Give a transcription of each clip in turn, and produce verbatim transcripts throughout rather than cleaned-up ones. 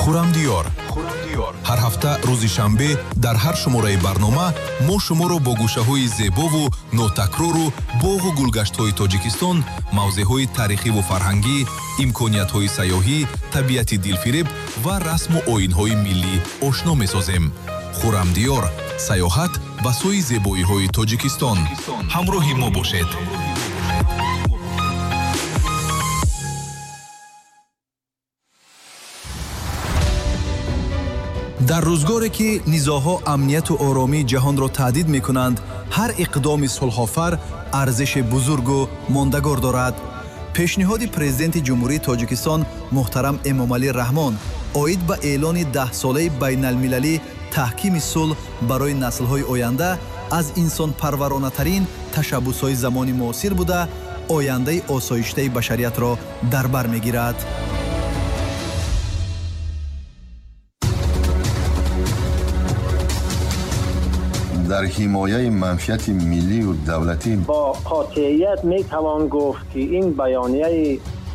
Хурамдиёр. ҳар ҳафта рӯзи шанбе дар ҳар шумораи барнома мо шуморо бо гӯшаҳои зебову нотакрору боғу гулгаштҳои Тоҷикистон, мавзеъҳои тарихиву фарҳангӣ, имкониятҳои сайёҳӣ, табиати дилфиреб ва расму оинҳои миллӣ ошно месозем. Хурамдиёр, сайёҳат ба сӯи зебоиҳои Тоҷикистон. ҳамроҳи мо бошед. дар рӯзгоре ки низоъҳо амнияту оромии ҷаҳонро таҳдид мекунанд, ҳар иқдоми сулҳофар арзиши бузургу мондагор дорад. пешниҳоди президенти ҷумҳурии Тоҷикистон муҳтарам Эмомалӣ Раҳмон оид ба эълони даҳсолаи байналмилалӣ таҳкими сулҳ барои наслҳои оянда аз инсонпарваронатарин ташаббусҳои замони муосир буда, ояндаи осоиштаи башариятро дар бар мегирад. дар ҳимояи манфиати миллию давлатӣ бо қотъият метавон гуфт ки ин байонияи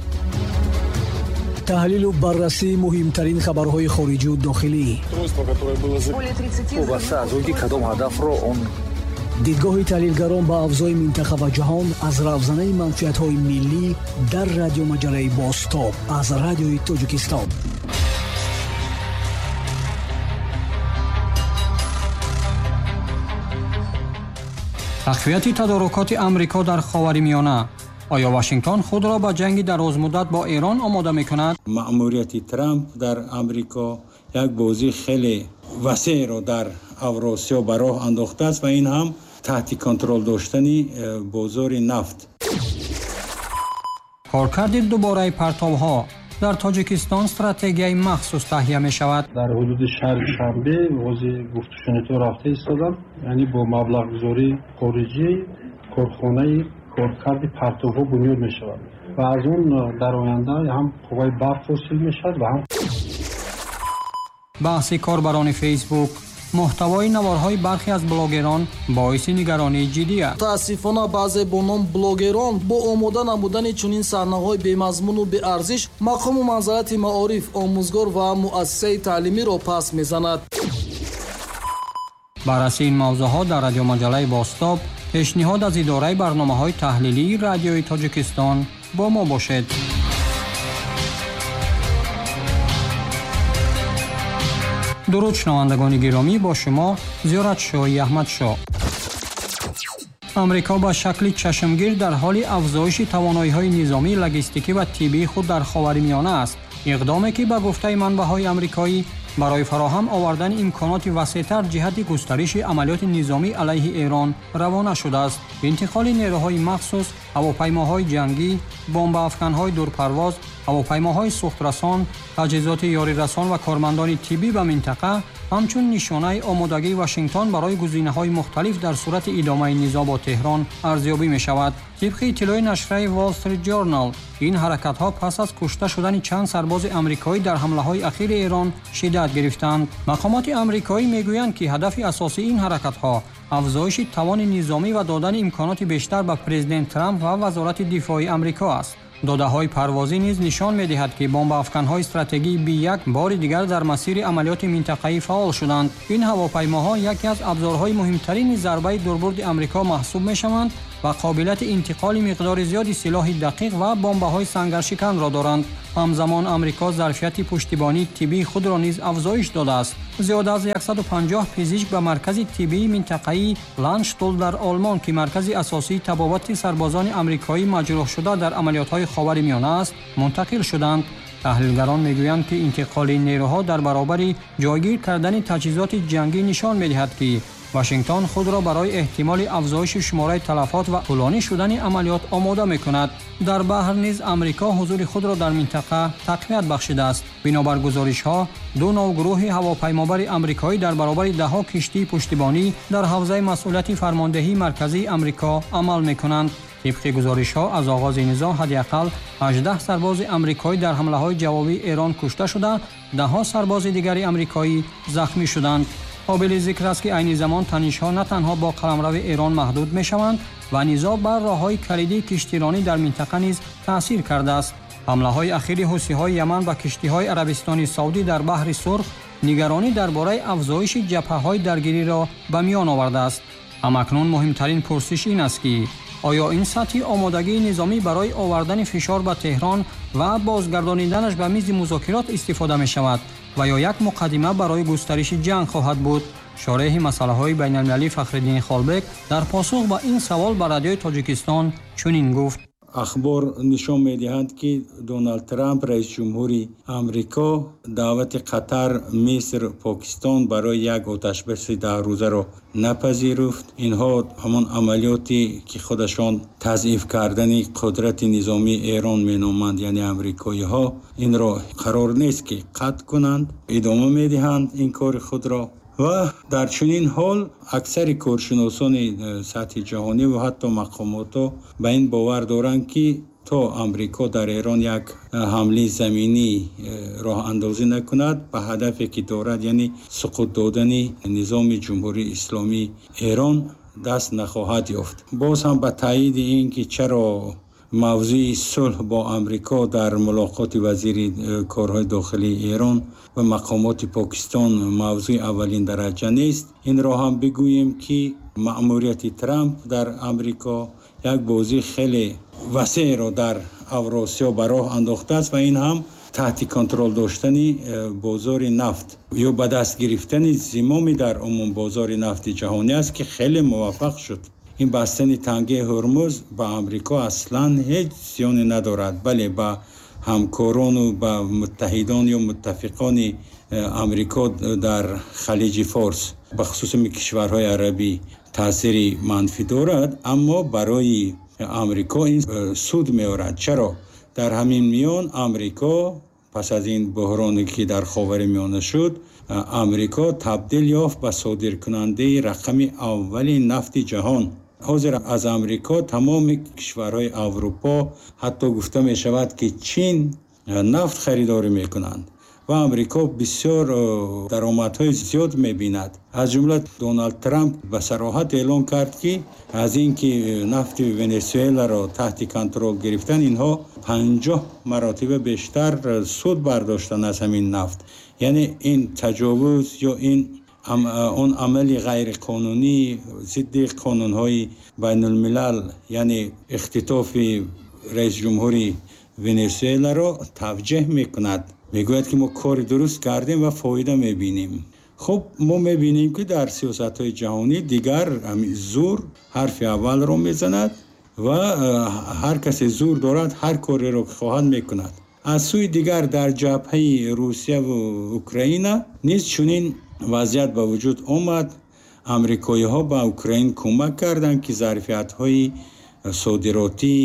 таҳлилу баррасии муҳимтарин хабарҳои хориҷию дохилӣ, дидгоҳи таҳлилгарон ба авзои минтақа ва ҷаҳон аз равзанаи манфиатҳои миллӣ дар радиомаҷалаи Бостоб аз радиои Тоҷикистон. тақвияти тадорукоти амрико дар ховари миёна. оё Вашингтон худро ба ҷанги дарозмуддат бо Эрон омода мекунад? маъмурияти Трамп дар Амрико як бозии хеле васеъро дар Авросиё ба роҳ андохтааст ва ин ҳам таҳти контрол доштани бозори нафт. коркарди дубораи партовҳо дар Тоҷикистон стратегияи махсус таҳия мешавад. дар ҳудуди шаҳри Шанбе оғози гуфтушунидҳо рафта истодам, яъне бо маблағгузории хориҷӣ корхонаи коркарди партовҳо бунёд мешавад ва аз он дар оянда ҳам қувваи барқ ҳосил мешавад ва ҳам баҳси корбарони Фейсбук, муҳтавои наворҳои бархе аз блогерон боиси нигаронии ҷиддӣ аст. мутаассифона баъзе бо ном блогерон бо омода намудани чунин саҳнаҳои бемазмуну беарзиш мақому манзарати маориф, омӯзгор ва муассисаи таълимиро пас мезанад. барраси ин мавзӯъҳо дар радиомаҷалаи Бостоб, пешниҳод аз идораи барномаҳои таҳлилии радиои Тоҷикистон. бо мо бошед. дуруд шунавандагони гиромӣ, бо шумо Зиёратшоҳи Аҳмадшоҳ. амрико ба шакли чашмгир дар ҳоли афзоиши тавоноиҳои низомӣ, логистикӣ ва тиббии худ дар ховари миёна аст. иқдоме ки ба гуфтаи манбаъҳои амрикоӣ барои фароҳам овардани имконоти васеътар ҷиҳати густариши амалиёти низомӣ алайҳи Эрон равона шудааст. интиқоли нерӯҳои махсус, ҳавопаймоҳои ҷангӣ, бомбаафканҳои дурпарвоз, ҳавопаймоҳои сухтрасон, таҷҳизоти ёрирасон ва кормандони тиббӣ ба минтақа ҳамчун нишонаи омодагии Вашингтон барои гузинаҳои мухталиф дар сурати идомаи низоъ бо Теҳрон арзёбӣ мешавад. тибқи иттилои нашраи Wall Street Journal, ин ҳаракатҳо пас аз кушта шудани чанд сарбози амрикоӣ дар ҳамлаҳои ахири Эрон шиддат гирифтанд. мақомоти амрикоӣ мегӯянд, ки ҳадафи асосии ин ҳаракатҳо афзоиши тавони низомӣ ва додани имконоти бештар ба президент Трамп ва вазорати дифои амрико аст. додаҳои парвозӣ низ нишон медиҳад, ки бомбаафканҳои стратегии би як бори дигар дар масири амалиёти минтақаӣ фаъол шуданд. ин ҳавопаймоҳо яке аз абзорҳои муҳимтарини зарбаи дурбурди амрико маҳсуб мешаванд ва қобилияти интиқоли миқдори зиёди силоҳи дақиқ ва бомбаҳои сангаршиканро доранд. ҳамзамон амрико зарфияти пуштибонии тиббии худро низ афзоиш додааст. зиёда аз яксаду панҷоҳ пизишк ба маркази тиббии минтақаи Ландштул дар Олмон, ки маркази асосии табобати сарбозони амрикоӣ маҷрӯҳшуда дар амалиётҳои ховари миёна аст, мунтақил шуданд. таҳлилгарон мегӯянд, ки интиқоли нерӯҳо дар баробари ҷойгир кардани таҷҳизоти ҷангӣ нишон медиҳад, ки Вашингтон худро барои эҳтимоли афзоиши шумораи талафот ва тӯлонӣ шудани амалиёт омода мекунад. дар баҳр низ амрико ҳузури худро дар минтақа тақвият бахшидааст. бинобар гузоришҳо, ду навгурӯҳи ҳавопаймобари амрикоӣ дар баробари даҳҳо киштии пуштибонӣ дар ҳавзаи масъулияти фармондеҳии марказии амрико амал мекунанд. тибқи гузоришҳо, аз оғози низоъ ҳадиақал ҳаждаҳ сарбози амрикоӣ дар ҳамлаҳои ҷавобии Эрон кушта шуда, даҳҳо сарбози дигари амрикоӣ захмӣ шуданд. қобили зикр аст, ки айни замон танишҳо на танҳо бо қаламрави Эрон маҳдуд мешаванд ва низоъ бар роҳҳои калидии киштиронӣ дар минтақа низ таъсир кардааст. ҳамлаҳои ахири ҳусиҳои Яман ба киштиҳои Арабистони Саудӣ дар баҳри Сурх нигаронӣ дарбораи афзоиши ҷабҳаҳои даргириро ба миён овардааст. ҳамакнун муҳимтарин пурсиш ин аст, ки оё ин сатҳи омодагии низомӣ барои овардани фишор ба Теҳрон ва бозгардониданаш ба мизи музокирот истифода мешавад ва ё як муқаддима барои густариши ҷанг хоҳад буд? шореҳи масъалаҳои байналмилалӣ Фахриддин Холбек дар посух ба ин савол ба радиои Тоҷикистон чунин гуфт: ахбор нишон медиҳанд, ки Доналд Трамп, раис ҷумҳури Амрико, даъвати Қатар, Миср, Покистон барои як оташбаси даҳрӯзаро напазируфт. инҳо ҳамон амалиёте ки худашон тазъиф кардани қудрати низомии Эрон меноманд, яъне амрикоиҳо, инро қарор нест ки қатъ кунанд, идома медиҳанд ин кори худро. ва дар чунин ҳол аксари коршиносони сатҳи ҷаҳонӣ ва ҳатто мақомото ба ин бовар доранд, ки то амрико дар Эрон як ҳамлаи заминӣ роҳандозӣ накунад ба ҳадафе ки дорад, яъне суқут додани низоми ҷумҳурии исломии Эрон, даст нахоҳад ёфт. боз ҳам ба таъиди ин ки чаро мавзӯи сулҳ бо амрико дар мулоқоти вазири корҳои дохилии Эрон ва мақомоти Покистон мавзӯи аввалин дараҷа нест, инро ҳам бигӯем, ки маъмурияти Трамп дар амрико як бозии хеле васеъро дар Авросиё ба роҳ андохтааст ва ин ҳам таҳти контрол доштани бозори нафт ё ба даст гирифтани зимоми дар умум бозори нафти ҷаҳонӣ аст, ки хеле муваффақ шуд. ин бастани тангии Ҳурмуз ба амрико аслан ҳеҷ зиёне надорад, бале ба ҳамкорону ба муттаҳидон ё муттафиқони амрико дар халиҷи Форс, ба хусуси кишварҳои арабӣ таъсири манфӣ дорад, аммо барои амрико ин суд меорад. чаро дар ҳамин миён амрико пас аз ин буҳроне ки дар Ховаримиёна шуд, амрико табдил ёфт ба содиркунандаи рақами аввали нафти ҷаҳон. ҳозир аз амрико тамоми кишварҳои Аврупо, ҳатто гуфта мешавад, ки Чин нафт харидорӣ мекунанд ва амрико бисёр даромадҳои зиёд мебинад. аз ҷумла Доналд Трамп ба сароҳат эълон кард, ки аз ин ки нафти Венесуэларо таҳти контрол гирифтан, инҳо панҷоҳ маротиба бештар суд бардоштанд аз ҳамин нафт. яъне ин таҷовуз ё ин он амали ғайриқонунӣ зидди қонунҳои байнулмилал, яъне ихтитофи раис ҷумҳури Венесуэларо тавҷеҳ мекунад. мегӯяд, ки мо кори дуруст кардем ва фоида мебинем. хуб, мо мебинем, ки дар сиёсатҳои ҷаҳонӣ дигар зур ҳарфи аввалро мезанад ва ҳар касе зур дорад, ҳар кореро ки хоҳад мекунад. аз сӯи дигар дар ҷабҳаи Русия ва Украина низ чунин вазъият ба вуҷуд омад. амрикоиҳо ба Украин кӯмак карданд, ки зарфиятҳои содиротии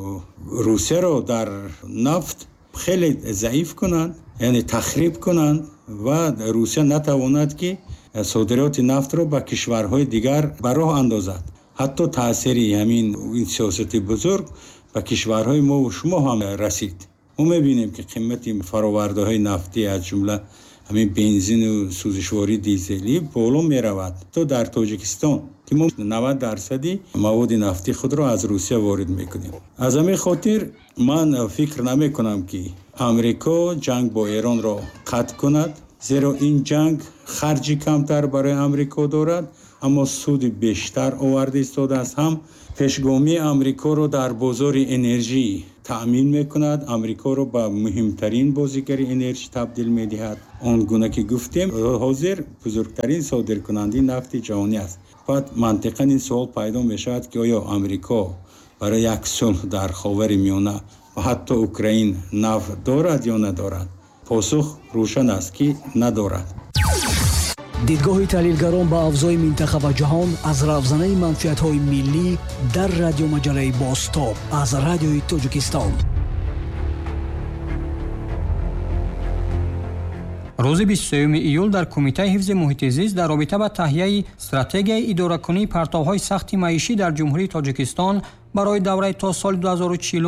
Русияро дар нафт хеле заиф кунанд, яъне тахриб кунанд ва Русия натавонад, ки содироти нафтро ба кишварҳои дигар ба роҳ андозад. ҳатто таъсири ҳамин сиёсати бузург ба кишварҳои мо ва шумо ҳам расид. мо мебинем, ки қимати фаровардаҳои нафтӣ аз ҷумла ҳамин бензину сӯзишвории дизелӣ боло меравад. то дар Тоҷикистон, ки мо навад дарсади маводи нафти худро аз Русия ворид мекунем. аз ҳамин хотир ман фикр намекунам, ки амрико ҷанг бо Эронро қатъ кунад, зеро ин ҷанг харҷи камтар барои амрико дорад, аммо суди бештар оварда истодааст. ҳам пешгомии амрикоро дар бозори энержӣ таъмин мекунад, амрикоро ба муҳимтарин бозигари энержӣ табдил медиҳад. он гуна ки гуфтем, ҳозир бузургтарин содиркунандаи нафти ҷаҳонӣ аст. баъд мантиқан ин суол пайдо мешавад, ки оё амрико барои як сулҳ дар Ховари Миёна ва ҳатто Украин нафт дорад ё надорад? посух рӯшан аст, ки надорад. дидгоҳи таҳлилгарон ба авзои минтақа ва ҷаҳон аз равзанаи манфиатҳои миллӣ дар радиомаҷалаи Бостоб аз радиои Тоҷикистон. рӯзи бисту сеюми июл дар Кумитаи ҳифзи муҳити зист дар робита ба таҳияи стратегияи идоракунии партовҳои сахти маишӣ дар ҷумҳурии Тоҷикистон барои давраи то соли ду ҳазору чилум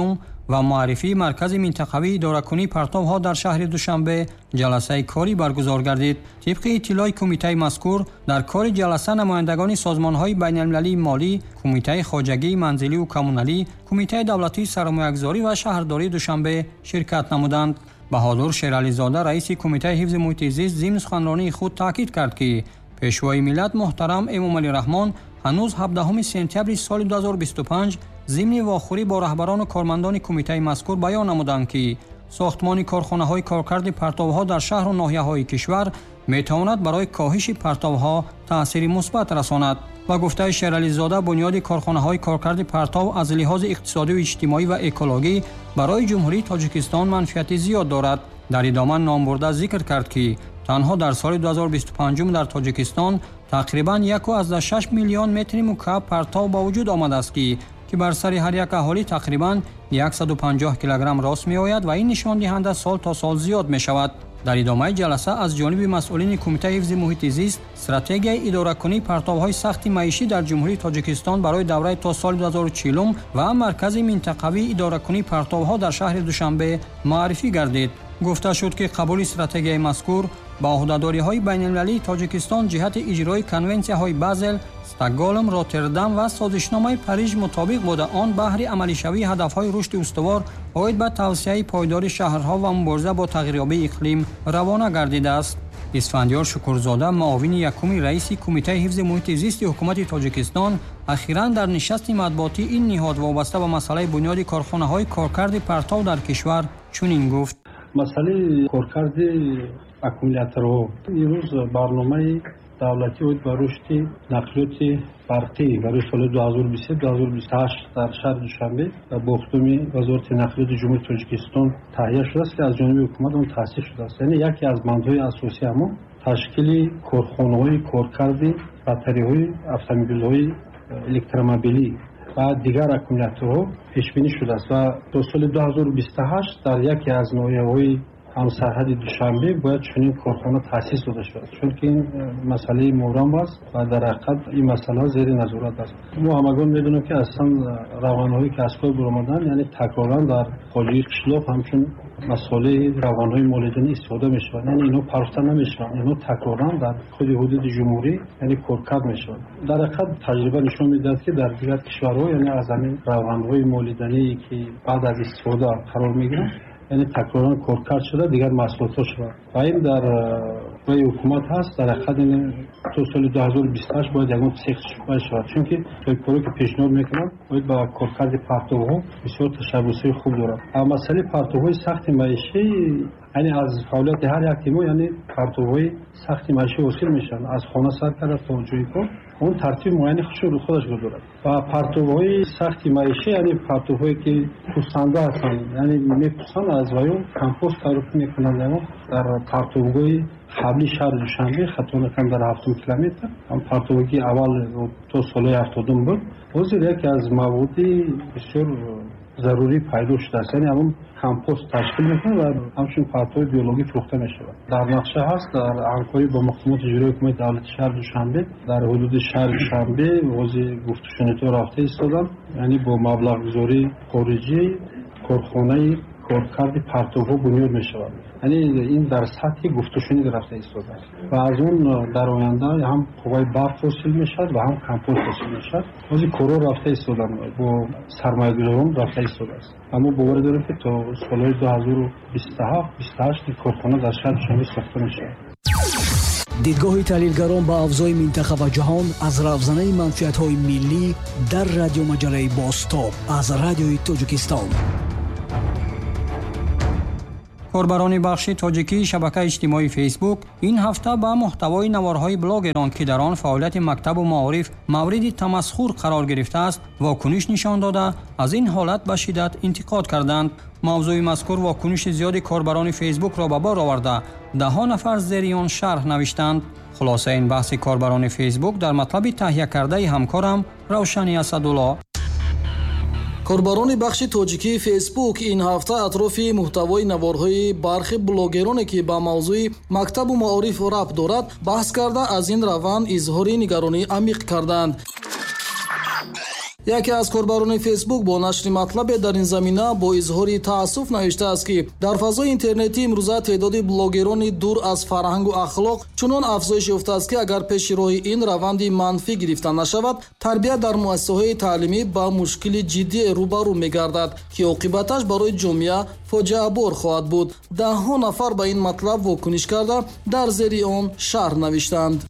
ва муаррифии маркази минтақавии идоракунии партовҳо дар шаҳри душанбе ҷаласаи корӣ баргузор гардид. тибқи иттилои кумитаи мазкур, дар кори ҷаласа намояндагони созмонҳои байналмилалии молӣ, кумитаи хоҷагии манзиливу коммуналӣ, кумитаи давлатии саромаякзорӣ ва шаҳрдории душанбе ширкат намуданд. баҳодур шерализода раиси кумитаи ҳифзи муҳити зист зимни суханронии худ таъкид кард, ки пешвои миллат муҳтарам Эмомалӣ Раҳмон ҳанӯз ҳабдаҳуми сентябри соли ду ҳазору бисту панҷ зимни вохӯрӣ бо раҳбарону кормандони кумитаи мазкур баён намуданд, ки сохтмони корхонаҳои коркарди партовҳо дар шаҳру ноҳияҳои кишвар метавонад барои коҳиши партовҳо таъсири мусбат расонад. ба гуфтаи Шерализода, бунёди корхонаҳои коркарди партов аз лиҳози иқтисодию иҷтимоӣ ва экологӣ барои ҷумҳурии Тоҷикистон манфиати зиёд дорад. дар идома номбурда зикр кард, ки танҳо дар соли ду ҳазору бисту панҷум дар Тоҷикистон тақрибан як ва шаш миллион метри мукааб партов ба вуҷуд омадааст, ки ки бар сари ҳар як аҳолӣ тақрибан яксаду панҷоҳ килограмм рост меояд ва ин нишондиҳанда сол то сол зиёд мешавад. дар идомаи ҷаласа аз ҷониби масъулини кумитаи ҳифзи муҳити зист стратегияи идоракунии партовҳои сахти маишӣ дар ҷумҳурии Тоҷикистон барои давраи то соли ду ҳазору чилум ва маркази минтақавии идоракунии партовҳо дар шаҳри Душанбе маърифӣ гардид. гуфта шуд, ки қабули стратегияи мазкур ба ӯҳдадориҳои байналмилалии Тоҷикистон ҷиҳати иҷрои конвенсияҳои Базел, Стокгольм, Роттердам ва созишномаи Париж мутобиқ буда он баҳри амалишавии ҳадафҳои рушди устувор оид ба тавсияи пойдори шаҳрҳо ва мубориза бо тағйирёбии иқлим равона гардидааст. Исфандиёр Шукурзода, муовини якуми раиси кумитаи ҳифзи муҳити зисти ҳукумати Тоҷикистон, ахиран дар нишасти матбуотӣ ин ниҳод вобаста ба масъалаи бунёди корхонаҳои коркарди партов дар кишвар чунин гуфт: масъалаи коркарди аккумуляторҳо имрӯз барномаи давлатӣ оид ба рушди нақлиёти барқӣ барои соли ду ҳазору бисту се - ду ҳазору бисту ҳашт дар шаҳри Душанбе бо иқтидоми вазорати нақлиёти ҷумҳурии Тоҷикистон таҳия шудааст, ки аз ҷониби ҳукумат он таъсис шудааст. яъне яке аз бандҳои асосии ҳамон ташкили корхонаҳои коркарди батариҳои автомобилҳои электромобилӣ ва дигар аккумуляторҳо пешбинӣ шудааст ва то соли ду ҳазору бисту ҳашт дар яке аз ноҳияҳои ҳамсарҳади Душанбе бояд чунин корхона таъсис дода шавад, чунки ин масъалаи мубҳам аст ва дар ҳақиқат ин масъала зери назорат аст. мо ҳамагон медонем, ки аслан равғанҳои ки аз кор баромаданд, яъне такроран дар хоҷии қишлоқ ҳамчун масъолаи равғанҳои молидонӣ истифода мешавад, яъне инҳо парохта намешаванд, инҳо такроран дар худи ҳудуди ҷумҳурӣ яъне коркард мешаванд. дар ҳақиқат таҷриба нишон медиҳад, ки дар дигар кишварҳо яъне аз ҳамин равғанҳои молидоние ки баъд аз истифода қарор мегиранд, яъне такроран коркард шуда дигар маҳсулотҳо шавад ва ин дар рои ҳукумат ҳаст. дар ҳақиқат ин то соли ду ҳазору бисту ҳашт бояд ягон сех шуда шавад, чунки ҷойкоре ки пешниҳод мекунанд бояд ба коркарди партовҳо бисёр ташаббусҳои хуб дорад. масъалаи партовҳои сахти маишӣ, яъне аз фаъолияти ҳар яке мо яъне партовҳои сахти маишӣ ҳосил мешаванд, аз хона сар карда то ҷои кор он тартиб муайяни худашро дорад. ва партовҳои сахти маишӣ яъне партовҳое ки пӯсанда ҳастанд, яъне мепӯсанд аз ваён компост тарофӣ мекунанд. дар партовгоҳи ҳабли шаҳри Душанбе хато накам дар ҳафтум километр партовое ки аввал то солҳои ҳафтодум буд, ҳозир яке аз маводи бисёр зарурӣ пайдо шудааст, яъне ҳамон компост ташкил мекунад ва ҳамчун партои биологӣ фурӯхта мешавад. дар нақша ҳаст дар ҳамкорӣ бо мақомоти иҷроии ҳукумати давлати шаҳри Душанбе дар ҳудуди шаҳри Душанбе вози гуфтушунитҳо рафта истоданд, яъне бо маблағгузории хориҷӣ корхонаи коркарди партовҳо бунёд мешавад. яъне ин дар сатҳи гуфтушунид рафта истодааст ва аз он дар оянда ҳам қувваи барқ ҳосил мешавад ва ҳам компост ҳосил мешавад. ҳозир корҳо рафта истоданд, бо сармоягузорон рафта истодааст. аммо боварӣ дорем, ки то солҳои ду ҳазору бисту ҳафт - бисту ҳашт корхона дар шаҳри Душанбе сохта мешавад. дидгоҳи таҳлилгарон ба авзои минтақа ва ҷаҳон аз равзанаи манфиатҳои миллӣ дар радиомаҷалаи Бостоб аз радиои Тоҷикистон. корбарони бахши тоҷикии шабакаи иҷтимоии фейсбук ин ҳафта ба муҳтавои наворҳои блогерон, ки дар он фаъолияти мактабу маориф мавриди тамасхур қарор гирифтааст, вокуниш нишон дода аз ин ҳолат ба шиддат интиқод карданд. мавзӯи мазкур вокуниши зиёди корбарони фейсбукро ба бор оварда даҳо нафар зери он шарҳ навиштанд. хулосаи ин баҳси корбарони фейсбук дар матлаби таҳия кардаи ҳамкорам Равшани Асадулло. корбарони бахши тоҷикии фейсбук ин ҳафта атрофи муҳтавои наворҳои бархи блогероне ки ба мавзӯи мактабу маориф рабт дорад баҳс карда аз ин раванд изҳори нигаронӣ амиқ карданд. яке аз корбарони фейсбук бо нашри матлабе дар ин замина бо изҳори таассуф навиштааст ки дар фазои интернетӣ имрӯза теъдоди блогерони дур аз фарҳангу ахлоқ чунон афзоиш ёфтааст ки агар пеши роҳи ин раванди манфӣ гирифта нашавад, тарбият дар муассисаҳои таълимӣ ба мушкили ҷиддие рӯбарӯ мегардад ки оқибаташ барои ҷомеа фоҷиабор хоҳад буд. Даҳҳо нафар ба ин матлаб вокуниш карда дар зери он шарҳ навиштанд.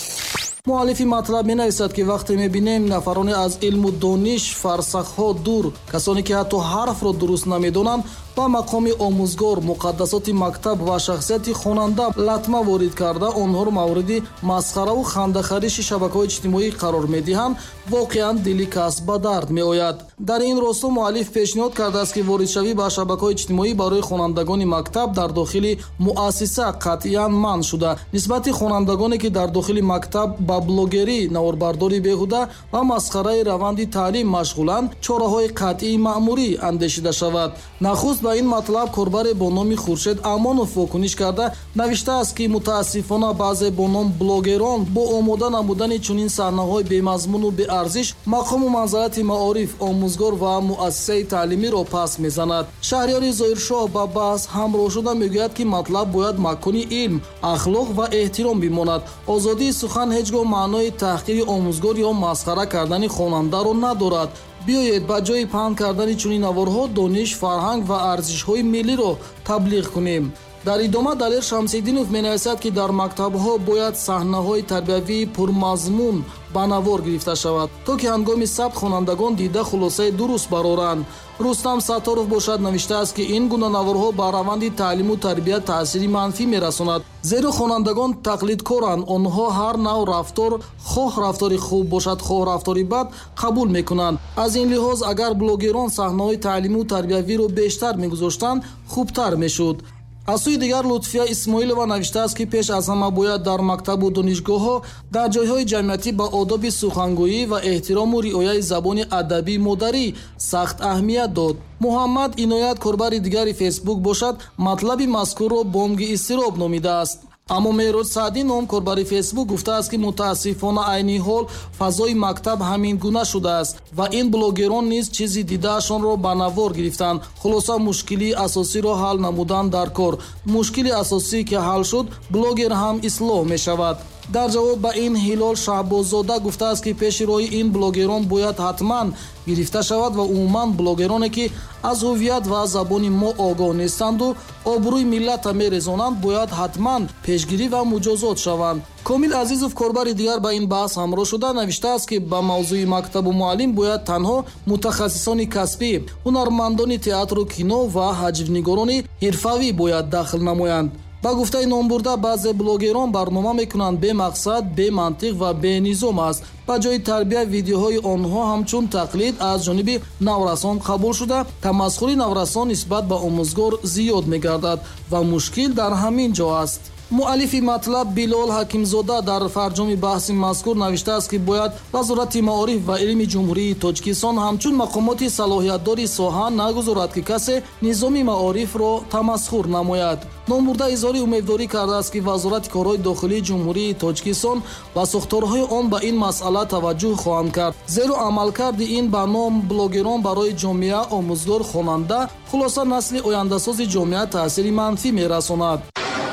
муаллифи матлаб менависад ки вақте мебинем нафароне аз илму дониш фарсахҳо дур, касоне ки ҳатто ҳарфро дуруст намедонанд, ба мақоми омӯзгор, муқаддасоти мактаб ва шахсияти хонанда латма ворид карда онҳоро мавриди масхараву хандахариши шабакаҳои иҷтимоӣ қарор медиҳанд, воқеан дили кас ба дард меояд. дар ин росто муаллиф пешниҳод кардааст ки воридшавӣ ба шабакаҳои иҷтимоӣ барои хонандагони мактаб дар дохили муассиса қатъиян манъ шуда, нисбати хонандагоне ки дар дохили мактаб ба блогерӣ, наворбардори беҳуда ва масхараи раванди таълим машғуланд, чораҳои қатъии маъмурӣ андешида шавад. нахуст ба ин матлаб корбаре бо номи Хуршед Амонов вокуниш карда навиштааст ки мутаассифона баъзе бо ном блогерон бо омода намудани чунин саҳнаҳои бемазмуну беарзиш мақому манзарати маориф, омӯзгор ва муассисаи таълимиро пас мезанад. шаҳрёри Зоиршоҳ ба баҳс ҳамроҳ шуда мегӯяд ки матлаб бояд макони илм, ахлоқ ва эҳтиром бимонад. озодии сухан ҳеҷ гоҳ маънои таҳқири омӯзгор ё масхара кардани хонандаро надорад. биёед ба ҷои паҳн кардани чунин наворҳо дониш, фарҳанг ва арзишҳои миллиро таблиғ кунем. дар идома Далер Шамсиддинов менависад ки дар мактабҳо бояд саҳнаҳои тарбиявии пурмазмун ба навор гирифта шавад, то ки ҳангоми сабт хонандагон дида хулосаи дуруст бароранд. Рустам Сатторов бошад навиштааст ки ин гуна наворҳо ба раванди таълиму тарбият таъсири манфӣ мерасонад, зеро хонандагон тақлидкоранд. онҳо ҳар нав рафтор, хоҳ рафтори хуб бошад, хоҳ рафтори бад, қабул мекунанд. аз ин лиҳоз агар блогерон саҳнаҳои таълиму тарбиявиро бештар мегузоштанд, хубтар мешуд. аз сӯи дигар Лутфия Исмоилова навиштааст ки пеш аз ҳама бояд дар мактабу донишгоҳҳо, дар ҷойҳои ҷамъиятӣ ба одоби сухангӯӣ ва эҳтирому риояи забони адабӣ модарӣ сахт аҳамият дод. муҳаммад Иноят, корбари дигари фейсбук бошад, матлаби мазкурро бомги изтироб номидааст. аммо Меҳрод Саъдӣ ном корбари фейсбук гуфтааст ки мутаассифона айни ҳол фазои мактаб ҳамин гуна шудааст ва ин блогерон низ чизи дидаашонро ба навор гирифтанд. хулоса мушкилии асосиро ҳал намуданд дар кор. мушкили асосӣ ки ҳал шуд, блогер ҳам ислоҳ мешавад. дар ҷавоб ба ин Ҳилол Шаҳбозода гуфтааст ки пеши роҳи ин блогерон бояд ҳатман гирифта шавад ва умуман блогероне ки аз ҳувият ва забони мо огоҳ нестанду обрӯи миллата мерезонанд, бояд ҳатман пешгирӣ ва муҷозот шаванд. Комил Азизов, корбари дигар, ба ин баҳс ҳамроҳ шуда навиштааст ки ба мавзӯи мактабу муаллим бояд танҳо мутахассисони касбӣ, ҳунармандони театру кино ва ҳаҷвнигорони ҳирфавӣ бояд дахл намоянд. ба гуфтаи номбурда баъзе блогерон барнома мекунанд бемақсад, бемантиқ ва бенизом аст. ба ҷои тарбия видеоҳои онҳо ҳамчун тақлид аз ҷониби наврасон қабул шуда, тамасхури наврасон нисбат ба омӯзгор зиёд мегардад ва мушкил дар ҳамин ҷо аст. муаллифи матлаб Билол Ҳакимзода дар фарҷоми баҳси мазкур навиштааст ки бояд Вазорати маориф ва илми ҷумҳурии Тоҷикистон ҳамчун мақомоти салоҳиятдори соҳа нагузорад ки касе низоми маорифро тамасхур намояд. номбурда изҳори умедворӣ кардааст ки Вазорати корҳои дохилии ҷумҳурии Тоҷикистон ва сохторҳои он ба ин масъала таваҷҷӯҳ хоҳанд кард, зеро амалкарди ин ба ном блогерон барои ҷомеа, омӯзгор, хонанда, хулоса насли ояндасози ҷомеа таъсири манфӣ мерасонад.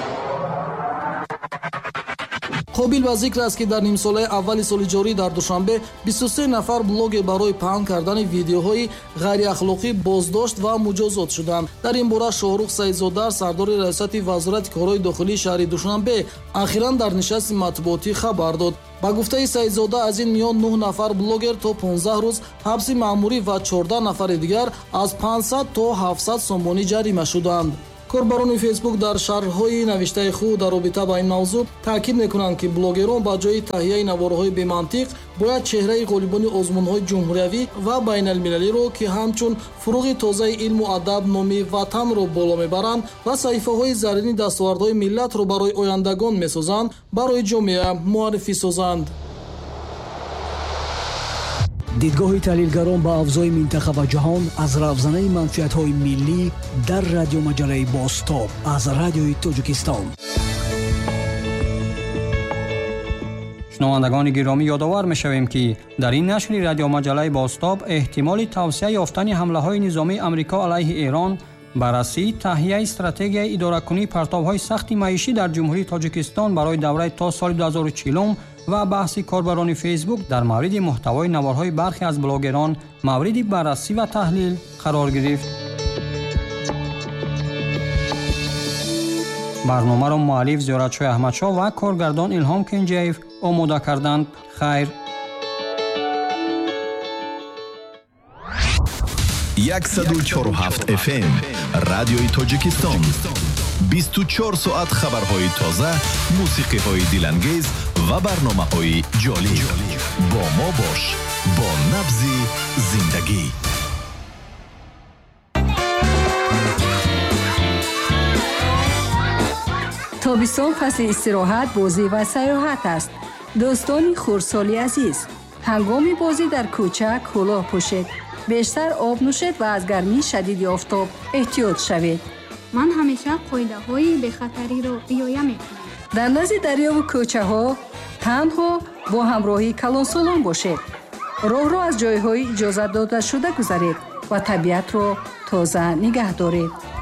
қобил ба зикр аст ки дар нимсолаи аввали соли ҷорӣ дар Душанбе бисту се нафар блогер барои паҳн кардани видеоҳои ғайриахлоқӣ боздошт ва муҷозот шуданд. дар ин бора Шоҳрух Саидзода, сардори раисати Вазорати корҳои дохилии шаҳри Душанбе, ахиран дар нишасти матбуотӣ хабар дод. ба гуфтаи Саидзода, аз ин миён нӯҳ нафар блогер то понздаҳ рӯз ҳабси маъмурӣ ва чордаҳ нафари дигар аз панҷсад то ҳафтсад сомонӣ ҷарима шуданд. корбарони фейсбук дар шарҳҳои навиштаи худ дар робита ба ин мавзӯъ таъкид мекунанд ки блогерон ба ҷои таҳияи наворҳои бемантиқ бояд чеҳраи ғолибони озмунҳои ҷумҳуриявӣ ва байналмилалиро ки ҳамчун фуруғи тозаи илму адаб номи ватанро боло мебаранд ва саҳифаҳои заррини дастовардҳои миллатро барои ояндагон месозанд, барои ҷомеа муаррифӣ созанд. дидгоҳи таҳлилгарон ба авзои минтақа ва ҷаҳон аз равзанаи манфиатҳои миллӣ дар радиомаҷалаи Бостоб аз Радиои Тоҷикистон. шунавандагони гиромӣ ёдовар мешавем ки дар ин нашри радиомаҷалаи Бостоб эҳтимоли тавсия ёфтани ҳамлаҳои низомии Амрико алайҳи Эрон, баррасии таҳияи стратегияи идоракунии партовҳои сахти маишӣ дар ҷумҳурии Тоҷикистон барои давраи то соли дуҳазору чилум ва баҳси корбарони Фейсбук дар мавриди муҳтавои наварҳои бархе аз блогерон мавриди баррасӣ ва таҳлил қарор гирифт. барномаро муаллиф Зиёратшоҳ Аҳмадшоҳ ва коргардон Илҳом Кенҷаев омода карданд. Хайр. сад و چهار و هفت اف ام رادیوی تاجیکستان بیست و چهار ساعت خبرهای تازه، موسیقی‌های دلانگیز و برنامه‌های جالب. با ما باش، با نبض زندگی. تابستان فصل استراحت، بازی و سیاحت است. دوستان خردسالی عزیز، هنگام بازی در کوچه کلاه پوشید، بیشتر آب نوشید و از گرمی شدید آفتاب احتیاط شوید. من همیشه قاعده‌های بی‌خطری را رعایت می‌کنم. در نزد دریا و کوچه‌ها تنها با همراهی کلانسالان باشید. راه را از جای‌های اجازه داده شده گذرید و طبیعت را تازه نگه دارید.